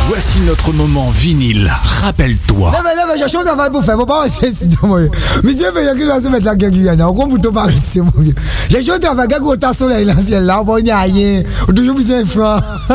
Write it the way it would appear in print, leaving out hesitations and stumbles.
Voici notre moment vinyle. Rappelle-toi. Mais je chante avant pour faire. Faut pas essayer de moi. Monsieur, il y a qui va mettre la gueule. On compte tout par ici. Je chante avant gars au tas soleil là, c'est là, on n'y a rien. Toujours besoin de francs.